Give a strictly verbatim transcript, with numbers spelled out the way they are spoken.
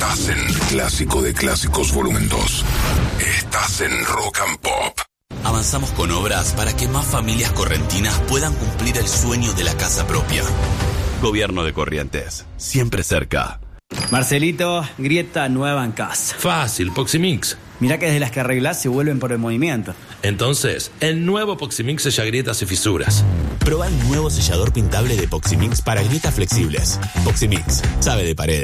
estás en Clásico de Clásicos Volumen dos. Estás en Rock and Pop. Avanzamos con obras para que más familias correntinas puedan cumplir el sueño de la casa propia. Gobierno de Corrientes, siempre cerca. Marcelito, grieta nueva en casa. Fácil, Poximix. Mirá que desde las que arreglás se vuelven por el movimiento. Entonces, el nuevo Poximix sella grietas y fisuras. Probá el nuevo sellador pintable de Poximix para grietas flexibles. Poximix, sabe de paredes.